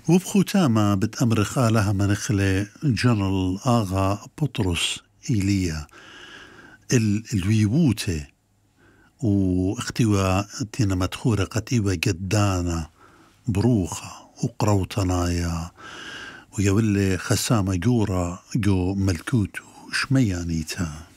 وبختامة بتأمر خالها منخلة جنرال آغا بطرس إيليا الويبوتة واختوى تينا مدخورة قتيوة جدانا بروخة وقروطنايا ويولي خسامة جورا جو ملكوتو شميانيتا.